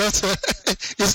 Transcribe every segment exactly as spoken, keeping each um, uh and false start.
it's,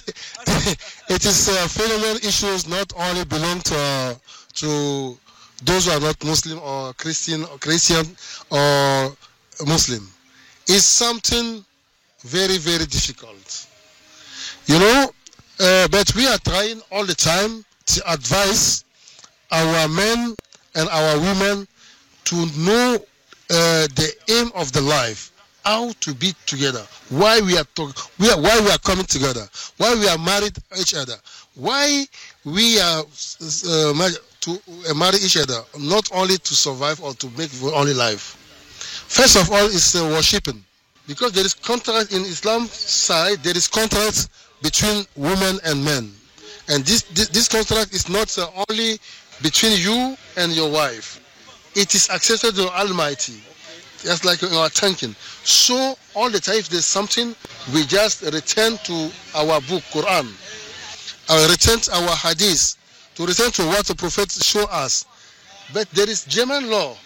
it is uh, phenomenal issues not only belong to uh, to those who are not Muslim or Christian or Christian or Muslim. It's something very very difficult, you know. Uh, but we are trying all the time to advise our men and our women to know uh, the aim of the life, how to be together, why we are talk- we are why we are coming together, why we are married each other, why we are uh, mar- to uh, marry each other, not only to survive or to make only life. First of all, is uh, worshiping, because there is contract in Islam side. There is contract between women and men, and this this, this contract is not uh, only between you and your wife. It is accepted to Almighty. Just like you are thinking. So all the time, if there's something, we just return to our book, Quran, or return to our hadith, to return to what the Prophet show us. But there is German law.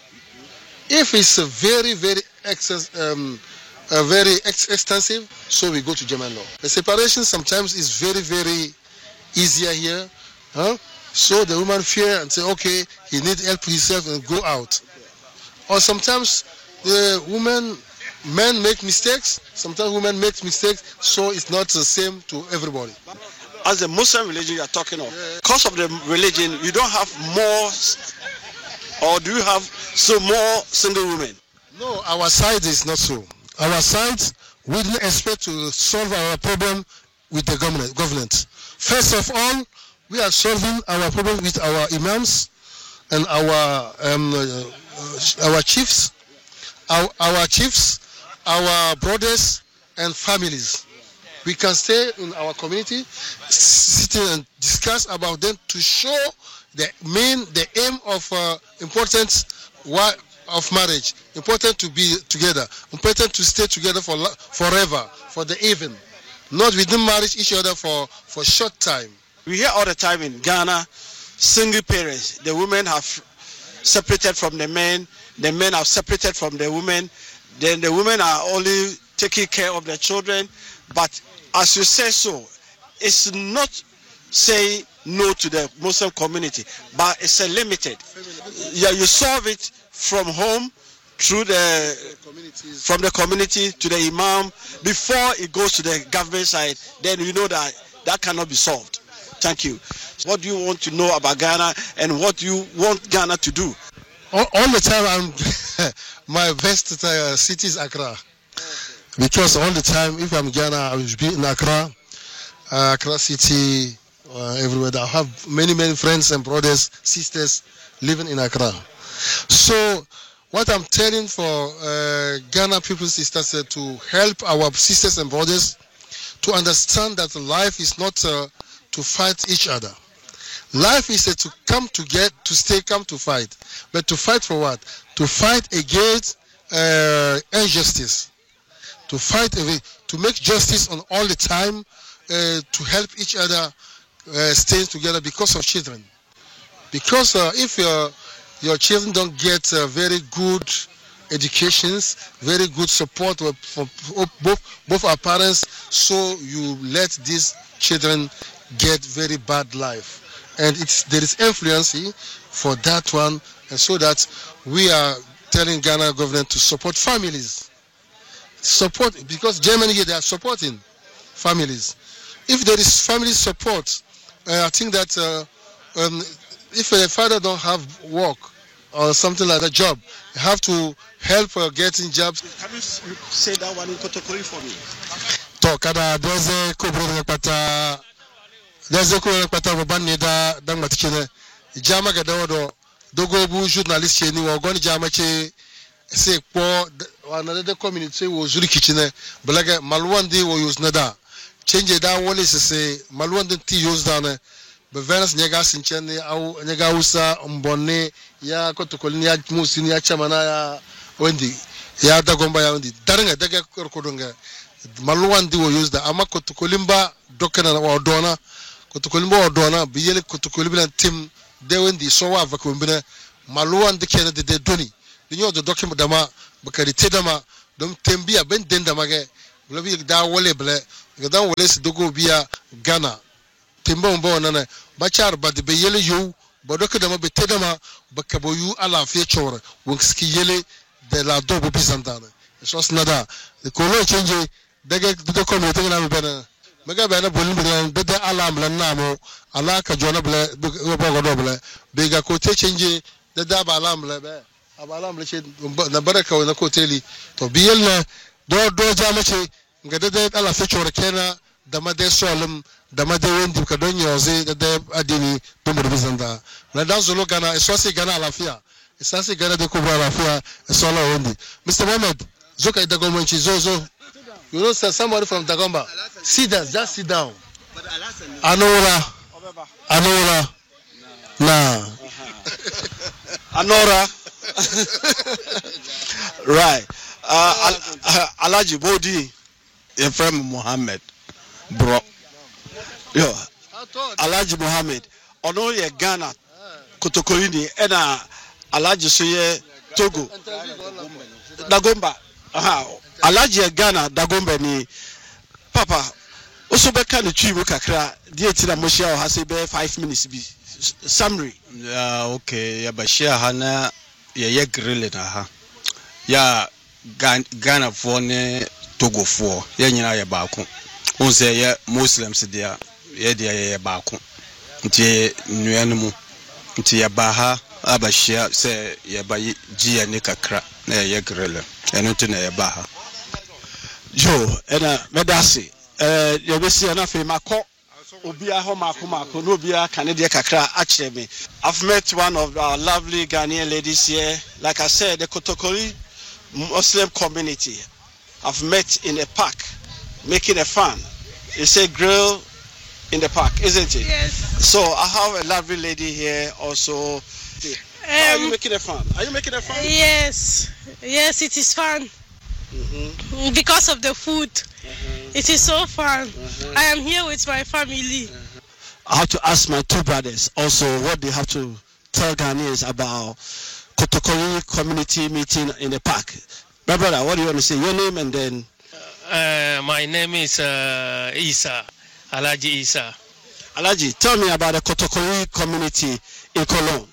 If it's a very, very excess, um, uh, very ex- extensive, so we go to German law. The separation sometimes is very, very easier here. Huh? So the woman fear and say, okay, he need help himself and go out. Or sometimes the women, men make mistakes. Sometimes women make mistakes, so it's not the same to everybody. As the Muslim religion you are talking of, yeah. Because of the religion, you don't have more, or do you have so more single women? No, our side is not so. Our side, we didn't expect to solve our problem with the government. government. First of all, we are solving our problem with our imams and our um, uh, our chiefs, our, our chiefs, our brothers and families. We can stay in our community, sit and discuss about them to show the main, the aim of uh, importance of marriage. Important to be together. Important to stay together for forever, for the even. Not we didn't marry each other for for short time. We hear all the time in Ghana, single parents, the women have separated from the men, the men have separated from the women, then the women are only taking care of the children. But as you say so, it's not saying no to the Muslim community, but it's a limited. Yeah, you solve it from home through the from the community to the imam before it goes to the government side. Then you know that that cannot be solved. Thank you. What do you want to know about Ghana and what do you want Ghana to do? All, all the time, I'm my best uh, city is Accra. Because all the time, if I'm Ghana, I will be in Accra, uh, Accra city, uh, everywhere. I have many, many friends and brothers, sisters living in Accra. So, what I'm telling for uh, Ghana people, sisters, uh, to help our sisters and brothers to understand that life is not uh, to fight each other. Life is uh, to come to get, to stay, come to fight. But to fight for what? To fight against uh, injustice. To fight, to make justice on all the time, uh, to help each other uh, stay together because of children. Because uh, if your, your children don't get uh, very good educations, very good support from both, both our parents, so you let these children get very bad life. And it's, there is influence for that one, and so that we are telling Ghana government to support families. Support, because Germany here, they are supporting families. If there is family support, uh, I think that uh, um, if a father don't have work or something like a job, you have to help uh, getting jobs. Can you say that one in Kotokori for me? Talk about there's a kubro pata, there's a kubro pata babanida dangmatichene. Jama gadawodo dogo bu journalist cheni wa goni jama che se po another community wo zuri kichine blaga malwandi wo use nada change da wole se se malwandi ti use da ne be venus nyega sinchene au nyega usa mbonne ya kotokolini ya musini ya chamana ya wendi ya dagomba ya wendi daranga daga korkodonga malwandi wo use da ama kotokolimba dokana wa dona kotokolimba wa dona biyele kotokolimba tim de wendi so wa vakumbina malwandi kene de doni dinyo do dokim dama bakari tedama dom tembia ben denda mage blobi da wole ble gadan wale su dogo biya Ghana timba mbo nana bachar ba de yele yu ba doka da ma bete da ma ba ka boyu ala fe chore wonski yele de la dobo bizandana so snada de kolo change daga de ko me tengana bena maga bena bolin bidan de ala mlan namo ala ka jona bla ba go do bla be ga ko te change de da ba ala mla be abala mla che na baraka na ko teli to biyelna do do jamace ga de de ala fe chore kena da made solim da made wendi ka don yoze da da adini to mu bizanda na dan zolo Ghana so se Ghana lafiya isa se Ghana de ko ba lafiya so la wendi Mister Mohammed zoka da government zo zo you know somebody from Dagomba sit down just sit down Anora Anora na Anora right uh, uh Alhaji Bodi Ephraim Mohammed bro yo Alhaji Mohammed ono ye Ghana kotokoli ni ena Alhaji so ye Togo Dagomba aha Alhaji ye Ghana Dagomba ni papa oso be kan twi mu kakra die ti na mo share ha se be five minutes bi summary yeah okay ya ba share ha na ye ye grill na ha ya Ghana fo ne Togo fo ye nyina ye baako on say ye Muslims dia ye dia ye baako nti nuanmu nti ye ba ha abashia say ye ba ji ne kakra na ye grill eno nti na ye ba ha jo ena medasi eh ye be si na fe makọ obia ho mako mako no obia kanede kakra akire me. I've met one of our lovely Ghanaian ladies here. Like I said, the Kotokoli Muslim community. I've met in a park making a fun. It's a grill in the park, isn't it? Yes. So I have a lovely lady here also. Um, are you making a fun? Are you making a fun? Yes. Yes, it is fun. Mm-hmm. Because of the food. Mm-hmm. It is so fun. Mm-hmm. I am here with my family. Mm-hmm. I have to ask my two brothers also what they have to tell Ghanaians about Kotokoli community meeting in the park. My brother, what do you want to say? Your name and then... Uh, my name is uh, Isa, Alhaji Isa. Alhaji, tell me about the Kotokoli community in Cologne.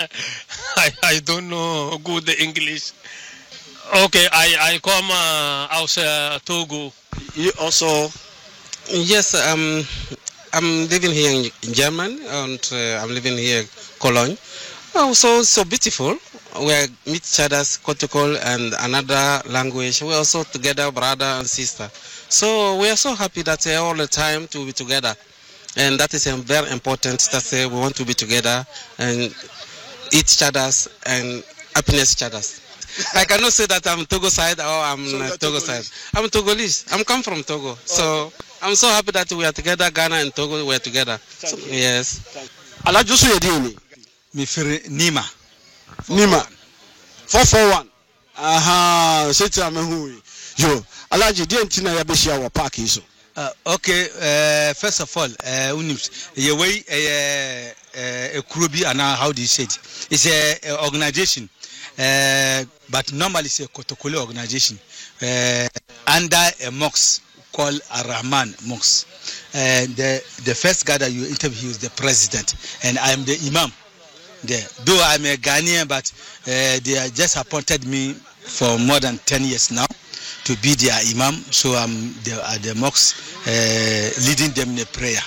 I, I don't know good English. Okay, I, I come uh, out uh, Togo. You also... Yes, um, I'm living here in, in Germany, and uh, I'm living here in Cologne. Oh, so so beautiful. We meet each other's Kotokol and another language. We're also together, brother and sister. So we are so happy that uh, all the time to be together. And that is um, very important that uh, we want to be together and eat each other's and happiness each other's. I cannot say that I'm Togo side or I'm so uh, Togo side. I'm Togolese. I'm come from Togo. So I'm so happy that we are together, Ghana and Togo, we are together. So, yes. Alhaji so yedini. Mi fere Nima. Nima. four four one. Aha, seti amehui. Yo, Alhaji di entina ya beshi our park iso. Uh, okay, uh, first of all, uh, unims, ye way a a Kurubi and how do you say it? It's a, a organization, uh, but normally it's a Kotokoli organization uh, under a mosque called Ar-Rahman Mosque. Uh, the the first guy that you interview is the president, and I am the imam there. Though I'm a Ghanaian, but uh, they have just appointed me for more than ten years now to be their imam. So I'm the, at the mosque uh, leading them in a prayer.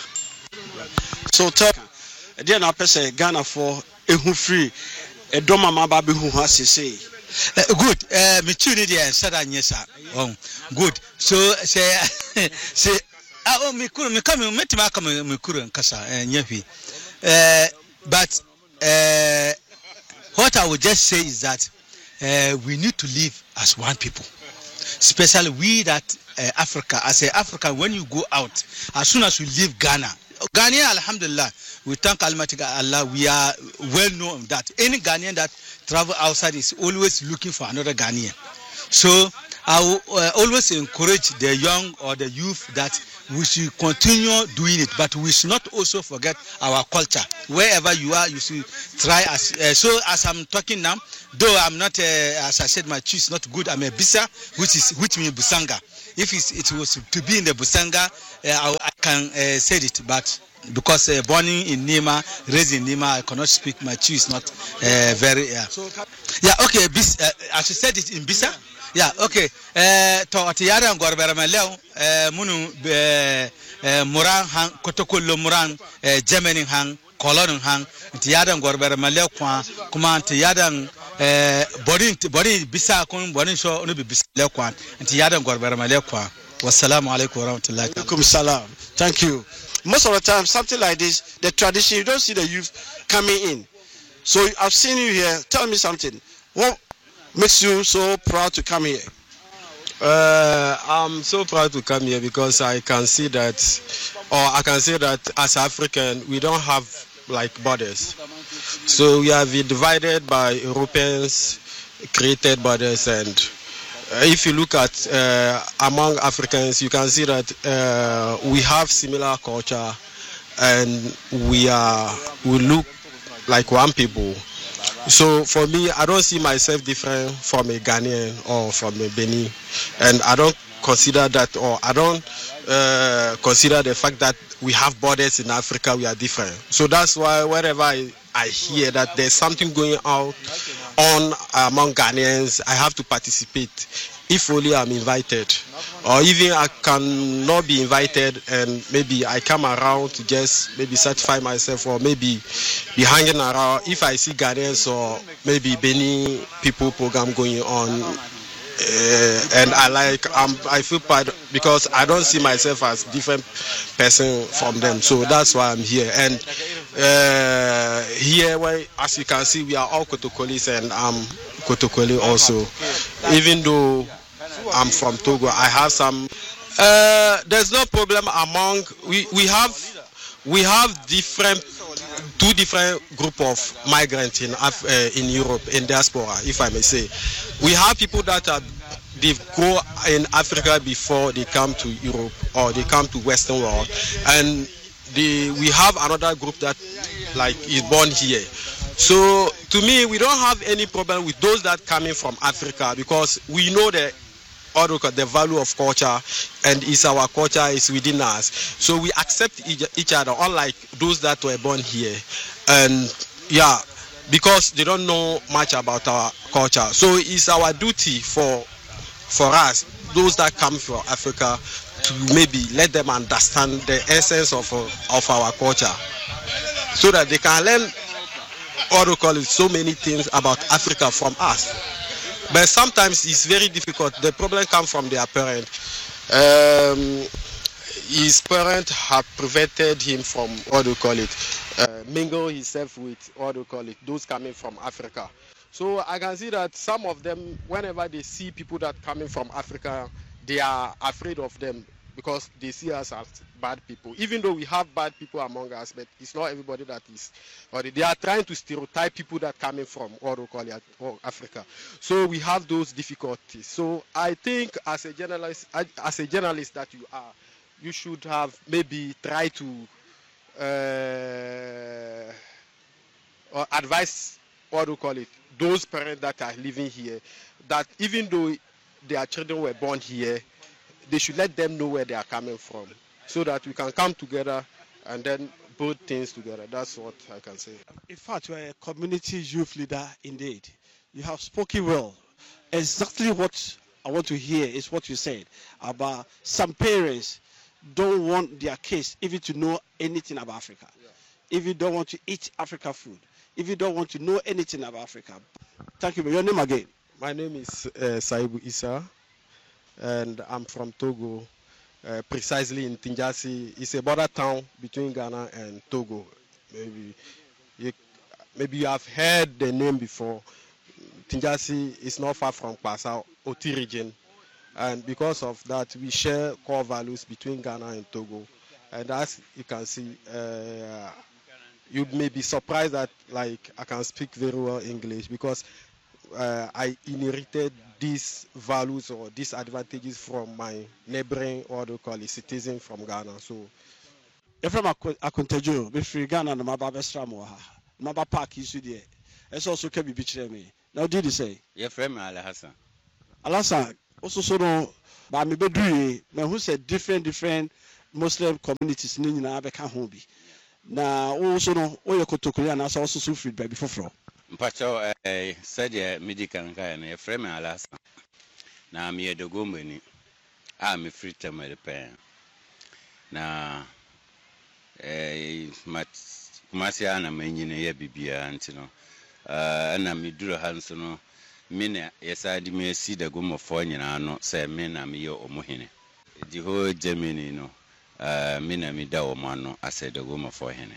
So talk. There na person Ghana for ehu free e do mama ba be hu ha sese. Good. Uh, me tune there said anyesa. Oh, good. So say say ah oh me kuru me come me tima come me kuru nkasa nyefi. Uh but uh what I would just say is that uh, we need to live as one people. Especially we that uh, Africa, as a African, when you go out, as soon as we leave Ghana, Ghana, alhamdulillah, we thank Almighty Allah, we are well known that any Ghanaian that travel outside is always looking for another Ghanaian. So I will uh, always encourage the young or the youth that we should continue doing it, but we should not also forget our culture. Wherever you are, you should try. As uh, so as I'm talking now, though I'm not, uh, as I said, my Twi is not good. I'm a Bisa, which is which means Busanga. If it's, it was to be in the Busanga, uh, I, I can uh, say it, but because uh, born in Nima, raised in Nima, I cannot speak. My Twi is not uh, very. Uh, yeah, okay. Bis, uh, as you said it in Bisa. Yeah, okay. Eh to atiyara ngorbera maleo eh munu eh muran han kotokolo muran eh Germany han kolon han atiyara ngorbera maleo kwa kuma atiyara eh body body bisa kun body show no be bisa le kwa atiyara ngorbera maleo kwa. Wassalamu alaikum warahmatullahi Alaikum salam. Thank you. Most of the time, something like this, the tradition, you don't see the youth coming in. So I've seen you here. Tell me something. What makes you so proud to come here? Uh, I'm so proud to come here because I can see that, or I can say that as African, we don't have like borders. So we have been divided by Europeans, created borders, and if you look at uh, among Africans, you can see that uh, we have similar culture, and we are we look like one people. So for me, I don't see myself different from a Ghanaian or from a Benin, and I don't consider that, or I don't uh, consider the fact that we have borders in Africa, we are different. So that's why wherever I, I hear that there's something going out on among Ghanaians, I have to participate, if only I'm invited. Or even I cannot be invited and maybe I come around to just maybe satisfy myself or maybe be hanging around. If I see Ghanaians or maybe Benin people program going on, uh, and I like, um, I feel proud because I don't see myself as different person from them. So that's why I'm here. And uh, here, where, as you can see, we are all Kotokolis and I'm Kotokoli also. Even though I'm from Togo, I have some. Uh, there's no problem among. We we have we have different two different group of migrants in Af, uh, in Europe in diaspora, if I may say. We have people that are they go in Africa before they come to Europe or they come to Western world, and the we have another group that like is born here. So to me, we don't have any problem with those that coming from Africa because we know the the value of culture, and is our culture is within us. So we accept each, each other, unlike those that were born here. And yeah, because they don't know much about our culture. So it's our duty for for us, those that come from Africa, to maybe let them understand the essence of of our culture, so that they can learn what we call it, so many things about Africa from us. But sometimes it's very difficult. The problem comes from their parent. Um, his parents have prevented him from, what do you call it, uh, mingle himself with, what do you call it, those coming from Africa. So I can see that some of them, whenever they see people that coming from Africa, they are afraid of them because they see us as bad people. Even though we have bad people among us, but it's not everybody that is. Or they are trying to stereotype people that coming from or call it, or Africa. So we have those difficulties. So I think as a journalist, as a journalist that you are, you should have maybe try to uh, or advise, what do you call it, those parents that are living here, that even though their children were born here, they should let them know where they are coming from, so that we can come together and then put things together. That's what I can say. In fact, you are a community youth leader indeed. You have spoken well. Exactly what I want to hear is what you said about some parents don't want their kids even to know anything about Africa. Yeah. If you don't want to eat African food, if you don't want to know anything about Africa. Thank you. Your name again? My name is uh, Saibu Issa, and I'm from Togo, uh, precisely in Tinjasi. It's a border town between Ghana and Togo. Maybe you, maybe you have heard the name before. Tinjasi is not far from Kwasa, Oti region. And because of that, we share core values between Ghana and Togo. And as you can see, uh, you may be surprised that like I can speak very well English, because uh, I inherited these values or these advantages from my neighboring, or do call it, citizen from Ghana. So, if I'm a Akuntejo, be free Ghana and my Baba Stramoha, my Baba Park is there. It's also can be betrayed me. Now, did you say? Your friend Al Hassan. Alasa, also so no, but me bedri, me who said different, different Muslim communities in the Abeka Hombi. Now, also no, all your Kotokulia and also so free by before from. Pacho, I said, yeah, medical and a friend Al Hassan. Now, me a dogomini. I'm a free time with the pen. Now, eh, Masiana Menina Bibia, Antino. Uh, and I'm Midura Hansono. Mina, yes, I did me see the gum of foreign, no, say, men, I'm your Omohine. The whole Germany, no, uh, Mina Mida Omano, I said the gum of foreign.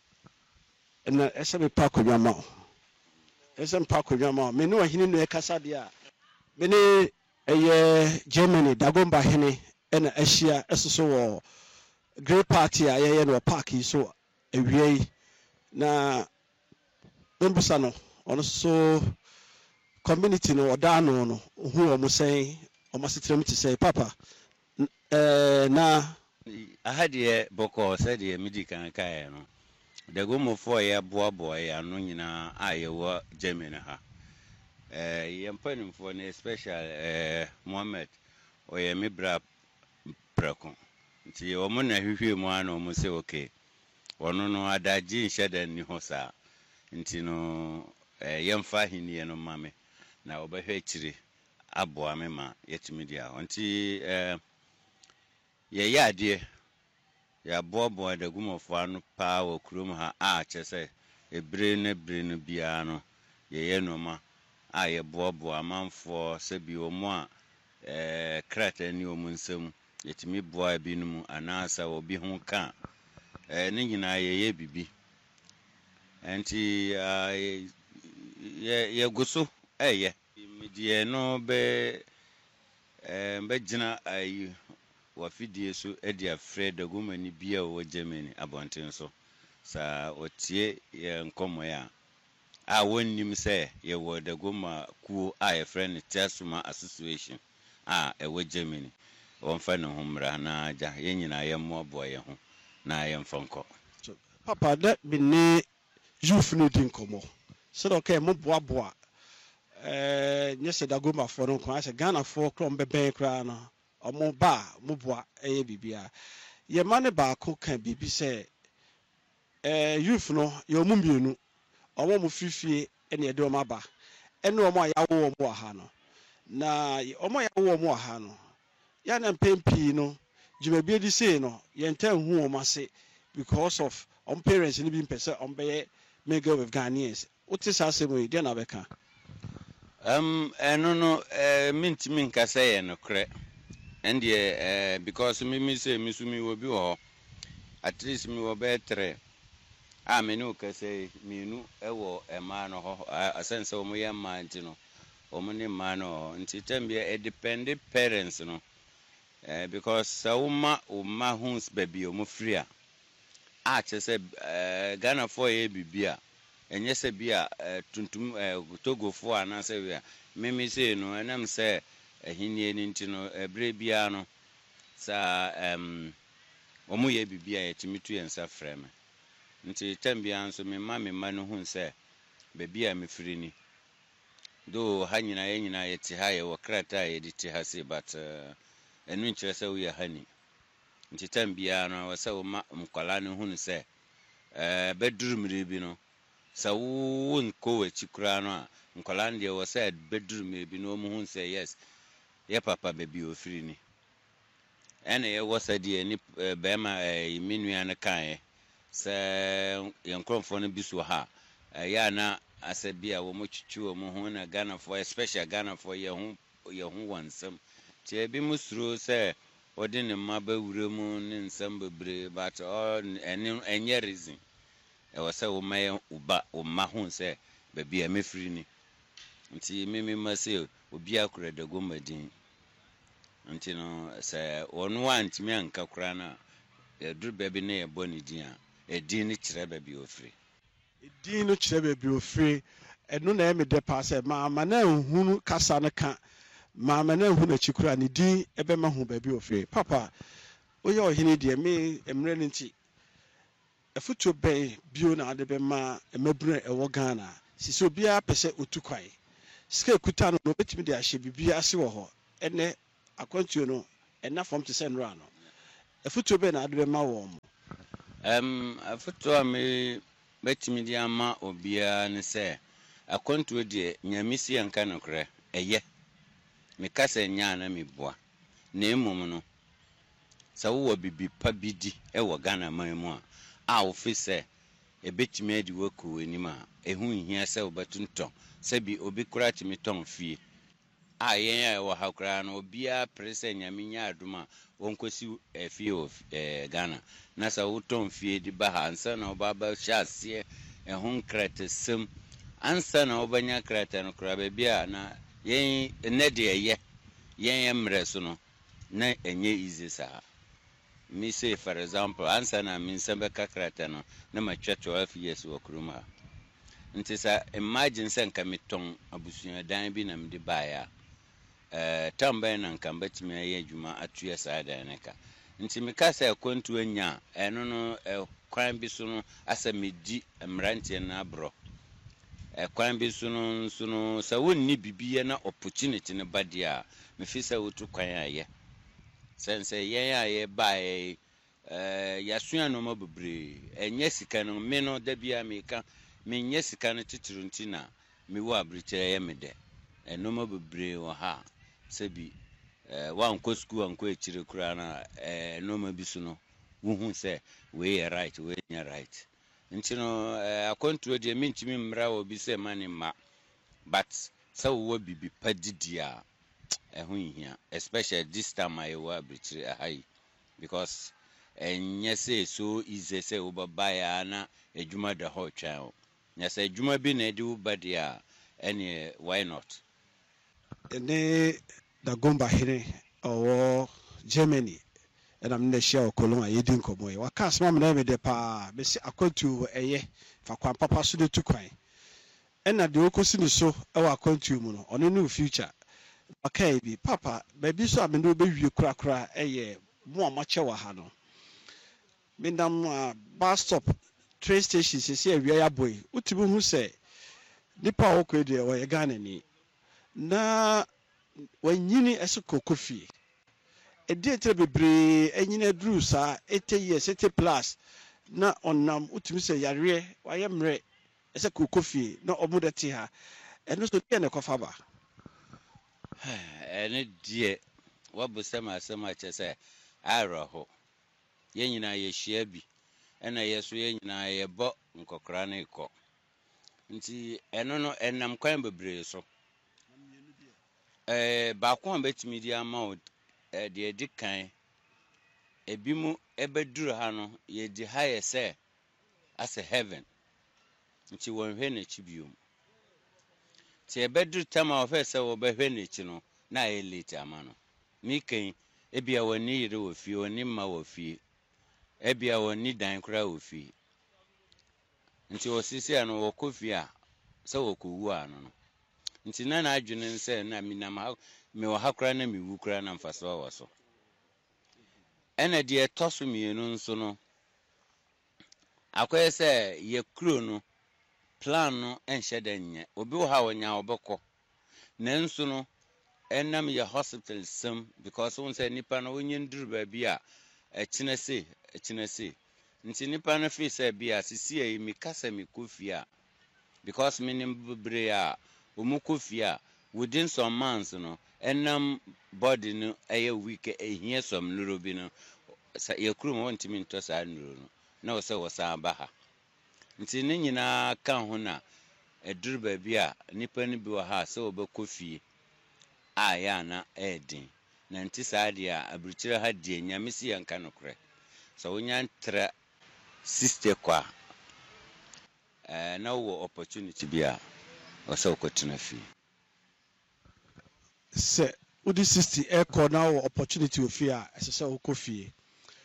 And as a park of your mouth. As a park of your mouth, me know he knew a Casadia. Many a Germany, Dagomba Henny, and a Asia, as so great party, I am parky, so a way now. Mbusano ono so community no odano no hu o mo say o ma sitrem ti say papa eh na ahade boko said the medical kai no the go mo for ya boa boa ya no nyina ayewo Germany ha eh yempanum for ne special eh Mohammed o ye mebra prako nti o mo na hwehwe mu ana o mo say okay ono no adaji nhyedan ni ho sa nti no eh yemfa hini no mame na obehwe chire aboa me ma yetimi dia nti eh ye yade ya bobo da gumofo anu pa wo krom ha a chese ebre na bre no bia no ye ye no ma a ye bobo amanfo se bi omo a eh krata ni omu nsam yetimi boa bi no mu anasa obi ho ka eh ne nyina ye ye bibi enti ye ye guso eye medie no be eh be gina ayi wa fidie so edi afre da gomani bia wo Germany abonten so sa otie ye nkomo ya a wonnim se ye wo da goma ku a ye friend Tesuma Association a e wo Germany won fa ne homra na ja ye nyina ye mmobo ye ho na ye mfonko papa that be ne youth no din komo so okay mo boa boa eh nyese da goma for no kwa se Ghana for krom beben kra no omo ba mo boa eye bibia ye mane ba ko kan bibi se eh youth no ye omu mienu omo mo fifie ene de omo ba ene omo ayawo omo ha no na omo yawo omo ha no ya na mpempi no jumabie di say no ye ntan hu omo ase because of on parents ni bi mpese on be mega with Ghanaians what is asemo dey na beka um eno no eh minti min ka say no kre and eh because me me say me sumi wo bi ho at least me wo be tre a me no ka say me nu e wo e ma no ho asense wo mo ye ma nti no wo mo ni ma no nti tambia e depend parents no eh because so ma o ma huns baby o mo free a a chese eh Ghana for ye bibia enye se bia tuntum Togo fo ana se bia meme se no enam se ehinie ni nti no ebre bia no sa em omo ye bibia ye timitu ye nsa freme nti tambia nso me ma me ma no hu se bibia me firi ni do ha nyina ye nyina ye ti ha ye wo krata ye di ti ha se but enu nkyere se wo ye hani nti tambia no wo se wo ma mkwala no hu se eh bedroom ri bi no sa wo nko we chikura no a nkwala ndie wo se bedroom ri bi no mu hu se yes ye papa baby ofiri ni ene ye wo se die ni be ma minua ne kan se ye nkromfo no biso ha ya na asabia wo mo chichu wo hu na Ghana for especially Ghana for ye hu ye hu wansam tie bi musuro se odi ne maba wure mu ne nsam bebre but all ene enye reason e wo se wo ma uba wo ma hu se baby e mefiri ni nti mimi mase obi akura da gomadin nti no se wonu antimi anka kura na e dur baby na e boni din a e din ni kire baby ofiri e din no kire baby ofiri ɛno na ɛmɛ de pa sɛ maama na nhunu kasa no ka maama na nhunu akyikura ne din ɛbɛma ho baabi ofie papa woyɛ ɔhene deɛ me mmerɛ no nti afutuo bɛn bio na ade bɛma mmabunu ɛwɔ Ghana sisi obiara pɛ sɛ otu kwan sika ekuta no obetumi de ahyɛ bibi ase wɔ hɔ ɛnɛ akwantuo no ɛna fam te sɛ nnora no afutuo bɛn na ade bɛma wɔn um afutuo a me betumi de ama obiara ne sɛ akwantuo deɛ nyamisi anka no korɛ ɛyɛ me kasa nya na me boa na emom no sɛ wo bibi pa bidi ɛwɔ Ghana man mu a a wo fi sɛ ebetumi adi wako anim a ehu nhia sɛ obetuntɔn sɛ bi obi kura timi tɔn fie a yɛn a ɛwɔ ha kura no obiara pere sɛ nyame nya adom a wɔnkosi efie of Ghana na sɛ wo tɔn fie di ba ha ansa na oba ba hyɛ aseɛ ɛho nkratesɛm ansa na obanya krata no kura ba bia na yɛn ne de ɛyɛ yɛn mmerɛ so no na enye easy saa me say for example ansa na me nsembe kakrata no na matwa twelve years wɔ kuruma nti sa imagine sɛ nka meton abusua dan bi na me de baaya eh tambe na nka betimi ayɛ adwuma atuya saa dan neka nti me ka sɛ kwantu anya ɛno no kwan bi so no asa medi mrantie na abro eh kwan bi so no so no sa wonni bibiye na opportunity ne badia me fi sɛ wotu kwan ayɛ sense yen a ye bae eh yasua no mabubre enye sika no me no da bia me ka me nye sika no titiri ntina me wo abrikyere ye me de eno mabubre wo ha sebi eh wan ko school an ko ekire kura na eh no ma bisu no wo hu se we ye right we nya right ntino eh akontuo de me ntimi mmra wo bi se mani ma but so wo bibi padidia ehun hia especially this time I wa bitri ahai because enye say so easy say obabaya na adwuma da ho twan nya say adwuma bi na di ubadia any why not ene da gomba hire owo Germany and am na share okolon a yedin komo e waka asma me na me de pa be si akwantu eye fa kwan papa so de tu kwan ena de okosi ni so e wa akwantu mu no ono no future okay bi papa baby so amendo be wie kura kura eye mo amache wa ha no mindam uh, bus stop train station se se awia ya boy utibu hu se nipa okwe de o ye Ghana ni na wanyini esoko kofi e de tre bebre enyina dru sa eighty years eighty plus na onam utimi se yare wa ye mre ese kokofi na omudati ha eno so de ne kofa ba ene die wabusema asema chese araho yenyina ye hia bi ena yeso yenyina ye bo nkokra na iko nti eno no enam kwan bebre so eh ba ko betimi di ama eh de edikan ebimu ebeduru ha no ye di ha ye se as a heaven nti wonhwe na chibiom ti ebeduru tama ofese wo behwe na chi no na elite ama no miken ebia woni yire wo fie oni ma wo fie ebia woni dan kura wo fie nti osisi ano wo kofie a se wo kowu ano no nti na na adwene nse na minam ha me wo hakura na me wu kura na mfaso wo so ena de toso mienu nso no akoye se ye kuro no plan no enhye denye obi wo ha wonya obekọ na nso no enam ye hospital sam because won say nipa no wonye nduru ba bi a ekine se ekine se nti nipa no fi say bi a sisi e mi kasa mi kofi a because minim bebre a omu kofi a within some months no enam body no eye week ehie some nuro bi no ye kuru mo ntimi nto sa nuro no na wo say wo sa ba ha nti ne nyina ka ho na eduru ba bi a nipa ni bi wa ha se obekofie a ya na edin na nti saade a abrichire ha die nyamisi yanka nokre so wonya ntra sister kwa eh na wo opportunity bia o se okotuna fi se udi sixty e ko na wo opportunity ofi a ese se okofie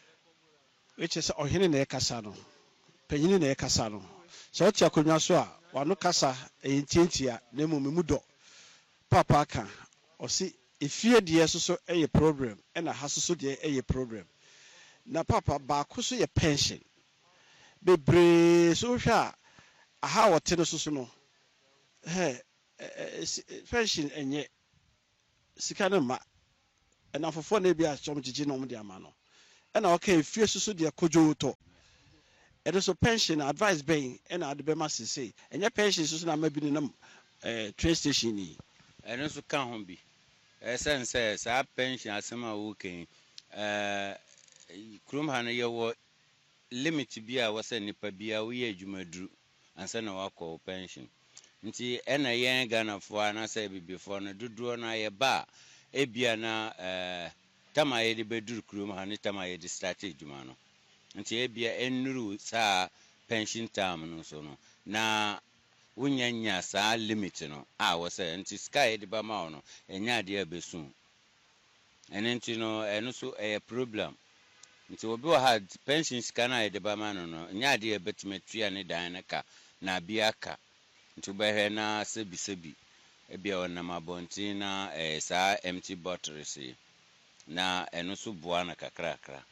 which is ohene na ekasa no panyini na ekasa no so tia konwa so a wano kasa ɛyɛ ntiantia na mmom mu dɔ papa aka ɔsi efie deɛ soso ɛyɛ problem ɛna ha soso deɛ ɛyɛ problem na papa baako so yɛ pension bebree so hwɛ a aha wɔte no soso no hɛ pension ɛnyɛ sika no ma ɛna fofoɔ na bi a kyɔm gyegye na ɔmo de ama no ɛna ɔka efie soso deɛ kodwo tɔ ɛde so pension advice bɛn ɛna ade bɛma sese ɛnyɛ pension soso na ama bi ne nam ɛɛ train station ni ɛno nso ka ho bi ɛsɛn sɛ saa pension asɛm a wɔkɛn ɛɛ kurom ha no yɛwɔ limit bi a wɔsɛ nipa bi a woyɛ adwumaduru ansa na wakɔ pension nti ɛna yɛn Ghanafoɔ anaasɛ bibifoɔ no dodoɔ no ayɛ ba a ebia na ɛɛ tam a yɛde bɛduru kurom ha ne tam a yɛde start adwuma no nti ebia ɛnuru saa pension time no so no na wonya nya saa limit no a wɔsɛ nti sky de ba ma no ɛnya de abesu ɛne nti no ɛno so ɛyɛ problem nti obi wɔ ha pension sika na de ba ma no no nya de abetime tua ne dan ne ka na bia ka nti bɛhɛ na sebi sebi ebia wɔnam abɔnten na ɛɛ saa empty bottles na ɛno so boa na kakrakra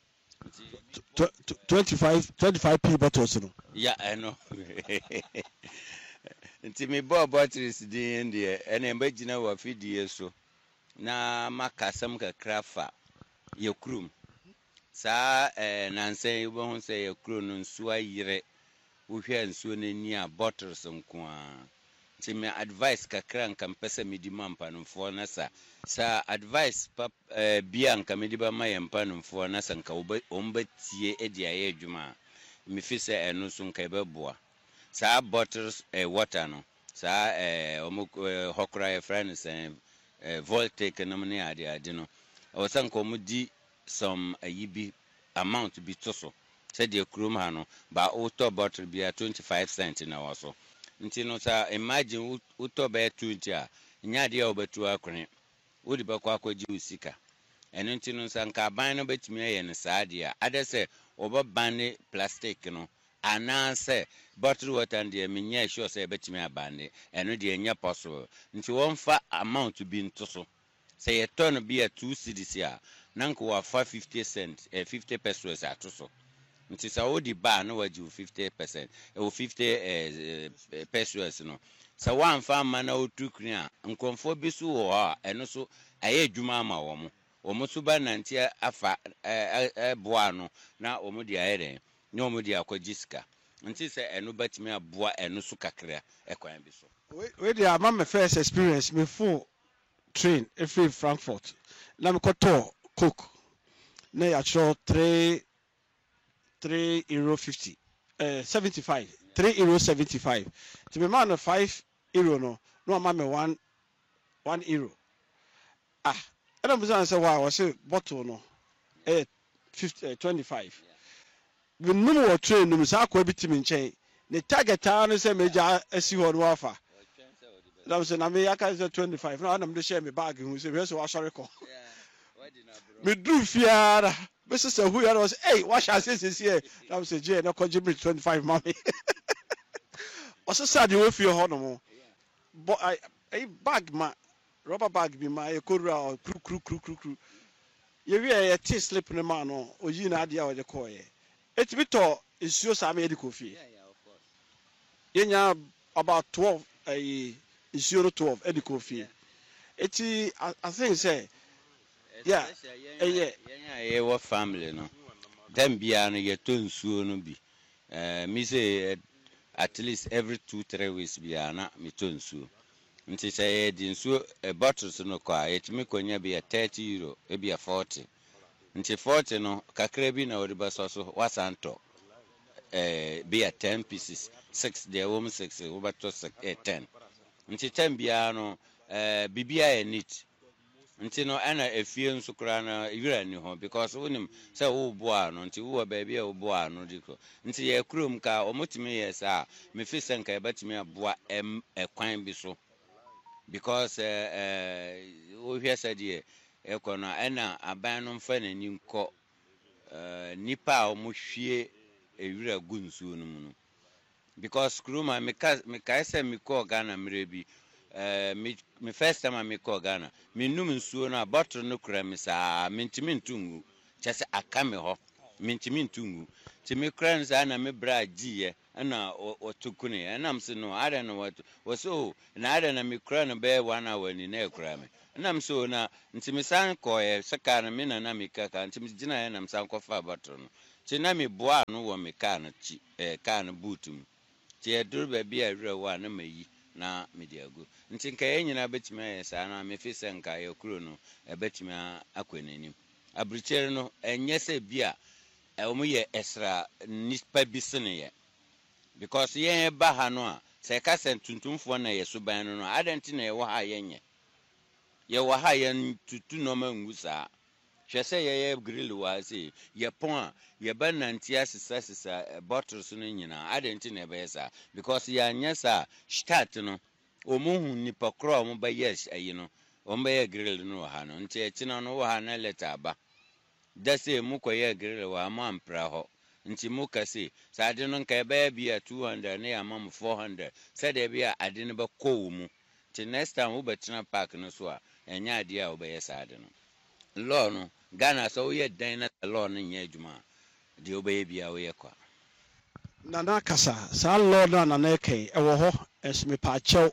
twenty-five twenty-five p bottles no ya ɛno nti me bɔ bottles din deɛ ɛna mbɛgyina wɔ afidie so na makasam kakra fa yɛ kurum saa ɛɛ nansan yɛbɛho sɛ yɛ kuro no nsuo ayere wohwɛ nsuo n'ani a bottles nko a nti me advice kakra nka mpɛ sɛ medi ma mpanimfoɔ na sa sa advice pap ɛɛ bia nka medi ba ma yɛ mpanimfoɔ na sa nka wɔmbɛtie edi ayɛ adwuma me fi sɛ ɛno so nka ɛbɛboa saa bottles ɛɛ water no saa ɛɛ ɔmo hɔkora yɛ frɛ no sɛ ɛɛ voltaic nom ne ade ade no ɔwɔ sɛ nka ɔmo di some ayi bi amount bi to so sɛdeɛ kurom ha no ba wotɔ bottle bi a twenty-five cent na wɔ so nti no sa imagine wotɔ bɛyɛ twenty a nya deɛ a wobɛtu akɔne wode bɛkɔ akɔgye wo sika ɛno nti no sa nka aban no bɛtumi ayɛ no saa deɛ a adɛ sɛ wɔbɛban ne plastic no anaasɛ bottle water deɛ menyɛ sure sɛ ɛbɛtumi abande ɛno deɛ nyɛ possible nti wɔmfa amount bi nto so sɛ yɛtɔ no bi a two cedis a na nka wɔafa fifty cent eh, fifty pesos ato so nti sɛ wodi ba na wagye wo fifty percent ɛwɔ fifty eh, eh, pesos no sɛ woamfa ama na wotu kuni a nkurɔfoɔ bi so wɔ hɔ a ɛno so ɛyɛ adwuma ama wɔn wɔn so ba nante afa ɛboa no na wɔn de ayɛ dɛn na wɔn de akɔgye sika nti sɛ ɛno bɛtumi aboa ɛno so kakra ɛkwan bi so we de ama my first experience me full train efiri Frankfurt na me kɔtɔ coke na yɛatwerɛ three three euro fifty uh, seventy-five three euro seventy-five to me man five euro no no ama me one one euro ah ɛna mo san sɛ wa wɔ se bottle no eh fifty twenty-five we no wɔ train no sa akɔ bi timi nkyɛn ne target a no sɛ meja asi hɔ no afa na mo sɛ na me aka sɛ twenty-five na na me share me bag hu sɛ me sɛ wa sɔre kɔ me do fiara Mister Sahu ya was hey what shall say this here na mo sɛ je na kɔ give me twenty-five mommy ɔsɛ sad you feel hɔ no mo but I a bag ma rubber bag bi ma e kodura kru kru kru kru kru ye wi e tea slip ne ma no oyi na ade a wo de kɔ ye etimi tɔ nsuo sa ma ye de kofi yeah yeah of course yenya about twelve eh nsuo no twelve e de kofi eti I think say yeah eh yeah yeah yeah what family no dem bia no ye to nsuo no bi eh me say at least every two three weeks bia na me to nsuo nti say di nsuo a bottles no kwa etimi konya bi thirty euro e bi forty nti forty no kakra bi na odi baso so wasanto eh bi ten pieces six there wom six wo bato ten nti ten bia no eh bibia e neat nti no ana efie nso kra na yura ni ho because wonim say wo boa no nti wo ba bia wo boa no diko nti ye krom ka omotimi yes a me fi senka e batimi aboa em ekwan bi so because eh eh wo hwe sadie ekona ana aban no mfa nani nkɔ eh nipa a omo hwie ewura gu nsuo no mu no because kruma me ka me ka say me ko Ghana mrebi eh me me first time me ko Ghana me num nsuo na bottle no kura me sa me ntimi ntungu chese aka me ho me ntimi ntungu ti me kura nsa na me bra giye na otukune na am se no I don't know what was so na I don't na me kura no be one hour ni na kura me na am so na ntimi san ko e seka na me na na me kaka ntimi gina ya na msan ko fa bottle no ti na me boa no wo me ka na chi eh ka na bootum ti e dur ba bia wura wa na mayi na mediago nti nka yenyina betime yesa na me fi senka ye kuro no e betime akwenanim abrichere no enye se bia e omo ye extra nispa bisene ye because ye ba ha no a se ka sentuntumfo na ye suban no no adenti na ye wo ha yenye ye wo ha ye tutu no mangusa hwese ye ye grill wa se ye pon a ye ba nantia sisa sisa bottles no nyina adenti na be yesa because ya nyesa start no omuhu nipa kro mo ba yes ayi no omba ye grill no ha no nti e china no wo ha na leta ba dase mu ko ye grill wa ma ampra ho nti mu kase sade no nka ba bia two hundred na ya ma mu four hundred sade bia ade no ba ko mu ti next time wo betina park no so a enya ade a wo ba yes ade no law no Ghana so ye dan na law no nya adwuma de wo ba ye bia wo ye kwa nana kasa sa law na na na kai e wo ho esme pa chew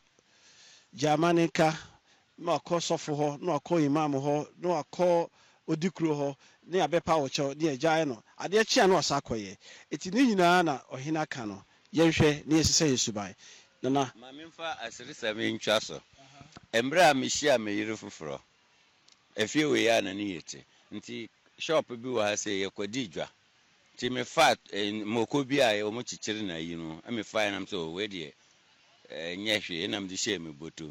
Jamanika no akọ sọfo ho no akọ imam ho no akọ odikuro ho ne abepa wo chew ne agyae no ade chia no asakoye eti ni nyina na ohina ka no yenhwe ne yesese yesubai nana ma memfa asiri same ntwa so embra mehia meyire foforo efie we ya na ne yete nti shop bi wa se ye kwadi dwa ti me fat moko bi a o mo chichiri na yi no me fa na so we de nyehwe na me de she me botom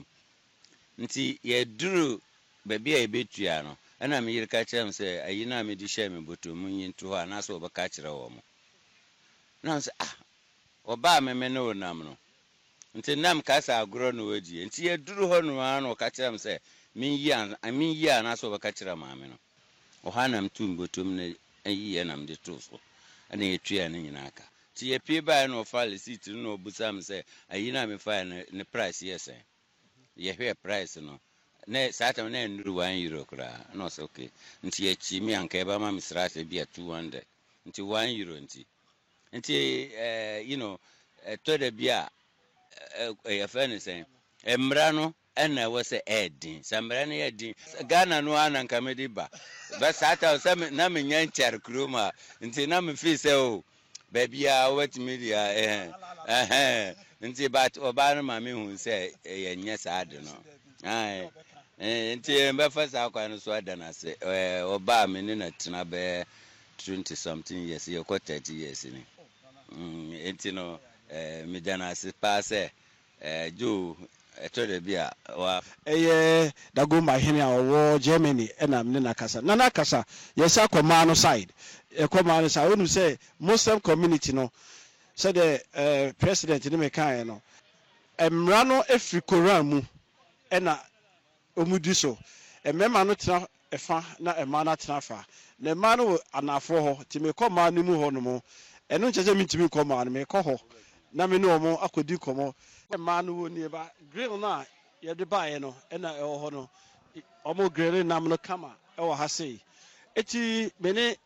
nti ye duru ba bia e betua no na me yire ka kyerem se ayi na me de she me botom nyi nto ha na so ba ka kyere wo mo na se ah oba me me no nam no nti nam ka sa agro no wadi nti ye duru ho no an o ka kyerem se min yi an min yi an na so ba ka kyere ma me no o ha nam tum botom na ayi na me de to so ana etua ne nyina aka ti ye pie ba na o fa receipt no obusam se ayi na me fa ne price yes eh ye hwe price no ne sata na nuru one euro kra no so okay nti ye chi mi anka ba ma misra se bia two hundred nti one euro nti nti eh you know to de bia eh fa ne say emra no ena wo se edin samra ne edin Ghana no ananka me di ba ba sata o na me nyan char kroma nti na me fi se o baby a what media eh eh nti but oba no ma me hu se ye nya saade no ai eh nti mba fa sa kwa no so adana se eh oba me ne na tena be twenty something years ye ko thirty years ni mm nti no eh me dana se pa se eh jo eto de bia wa eye dago mahene a wo Germany ena me na kasa na na kasa yesa koma no side e koma no side wonu say Muslim community no say the uh, president ni me kan no emra no efri Koran mu ena omudi so emema no tena efa na ema na tena fa na ema no anafo ho ti me koma no mu ho no mo eno nche se mi ti mi koma no me ko ho na me no mo akodi komo ema no woni ba grill na ye de bae no ena e ho no omo grill nam no kama e wo ha sei eti me ne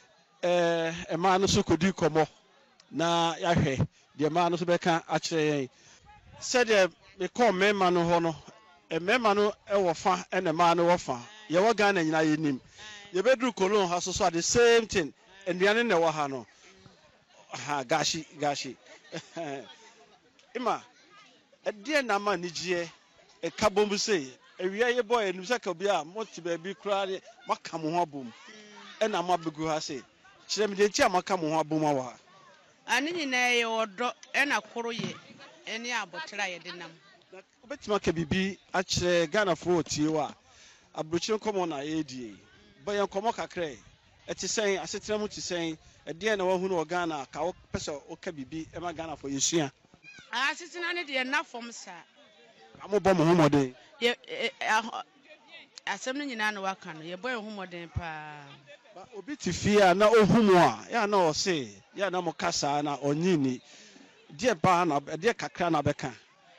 eh ema no so kodi komo na ya hwe de ema no so be ka a kire yen se de me ko mema no ho no e mema no e wo fa ena ema no wo fa ye wo ga na nyina ye nim ye bedru kolon ha so so the same thing enduane na wo ha no ha gashi gashi ima edie na ma nigye e kabom sei ewia ye boy enu saka bia moti ba bi kura maka mo ho abom e na ma begu ha sei kire me de ti amaka mo ho abom awa ani nyina ye odo e na koro ye eni abotira ye de nam obetima ka bibi a kire Ghana fo tie wa abrochire komo na ye die ba ye komo kakre e ti sen asetira mu ti sen edie na wa hu no Ghana ka wo pese o ka bibi e ma Ghana fo yesua asitina ne de na fom sa amobọ mo homode ye asem ne nyina na waka no ye boy homode pa ba obi ti fie na ohumu a ya na o se ya na mo kasa na onyini dear Ban, dear Kakana Beka.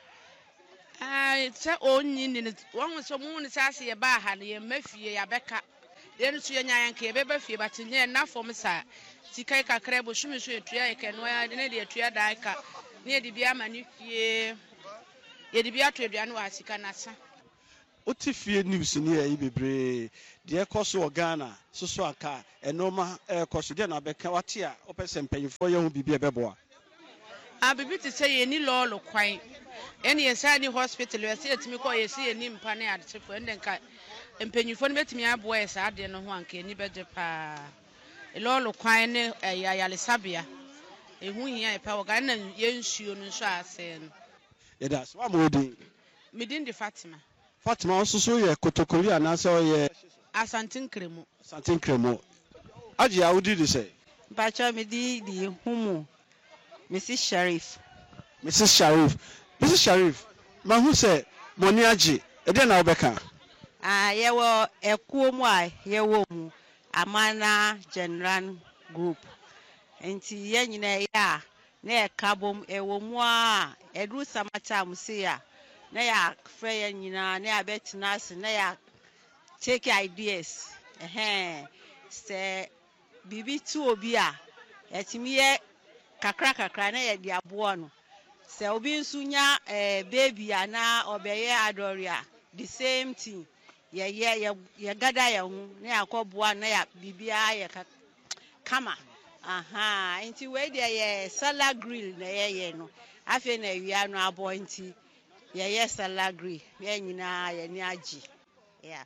I say, only in one was so moon is as a bar, honey, and Mephi, a becca. Then to your Yankee, baby, but in here enough for me, sir. Sika Crabo, Shumishu, Tria, can wear the Nadia Tria Dika near the Biaman, ye, ye, the Beatrice, and was Sicanasa. What if you knew Senior Ibe, dear Cosso Ghana, Suswaka, and Noma, a Cosidana Becawatia, Opus and paying for you, be a beboa. I'll be to say any law or quite any assigning hospital, you see it me call you see a name panny at the friend and cut and penny for me to me up boys. I didn't know one can you better pa a law or quite a Yalisabia. A wound here, power gun and yen shoe and shah saying it does one more day. Midin the Fatima. Fatima also saw ye Kotokoli and answer ye Asantin Cremo. Santin Cremo. Aji, how did you say? Bacha Midi, the Humu, Missus Sharif. Missus Sharif. Missus Sharif, ma who say, Moniaji, and then I'll become. Ah, ye were a Kuomwa, ye womu, Amana General Group. And Tienina, ya, near Cabum, a womwa, a do some time, see ya. Naya Freya, you know, near bet nas, naya take ideas. Eh, say, Bibi two obia, at me, Kakraka, Crana, the abuano. Se obi nsunya eh baby ana obeye adoria the same thing ye ye ye gada ye hu na yakoboa na ya bibia ye kama aha nti we de ye salad grill na ye ye no afi na ewia no abo nti ye ye salad grill ye nyina ye ni agi yeah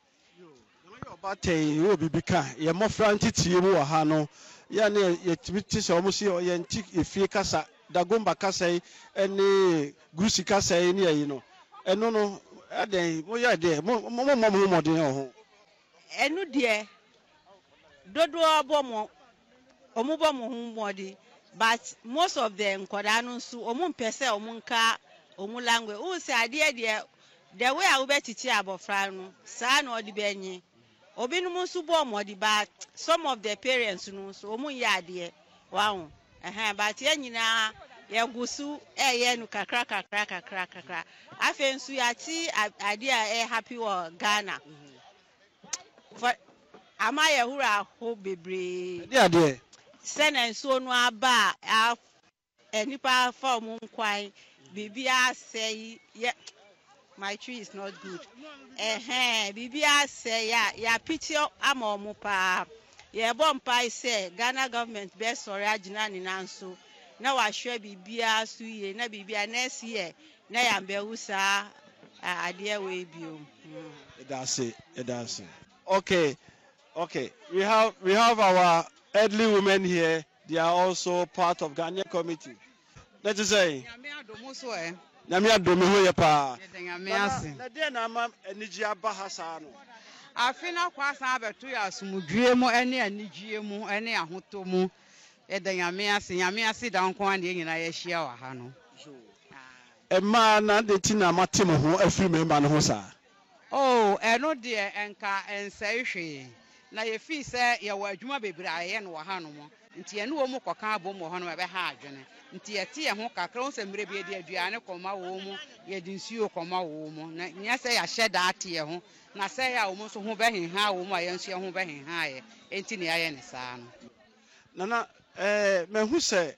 yo batay yo bibika ye mofra ntitie mu wa ha no ya na ye tibiti se omo si ye nti efie kasa Dagomba Kasei any Gusi Kasei near you know. And no, no, a day, oh, yeah, dear, more more than and no dear Dodo Bomo Omubomo Modi, but most of them Kodanus, Omun Pese, Omunka, Omulangue, who say, dear, dear, the way I will bet it about Frano, son or the Benny. Obinumusu Bomodi, but some of the parents know so Omuya dear. Wow. Eh, but yenina ya gusu eh ye nu kakra kakra kakra kakra afensu ya ti idea eh happy or Ghana for ama ye hura ho bebre dia dia sene so no aba enipa form nkwan bibia say yeah my tree is not good eh eh bibia say ya ya picture amomu pa ye bompai say Ghana government best sorry agina ni nanso na wa hwe bibia su ye na bibia next year na ya mbeusa ade we bio that's it that's it okay okay we have we have our elderly women here. They are also part of Ghanaian committee. Let's say nyame adomo ho ye pa na de na ma anigi aba hasa no afina kwasa abeto ya sumudue mu ene anigye mu ene ahoto mu eda nyame ase nyame ase da nko ande nyina ye hia wa ha no e ma na de ti na matem ho afiri memba no ho sa oh eno de enka ensai hwe na ye fi se ye wa adwuma bebre aye no wa ha no mo nti ene wo mu koka abom ho no be ha adwene nti yete ye ho kakra wo se mre bi de aduane koma wo mu ye de nsuo koma wo mu na nya se ya hye da ate ye ho na say ya wo so ho be henha wo mu ayensu ye ho be henha ye enti ne aye ne saa no nana eh mehu se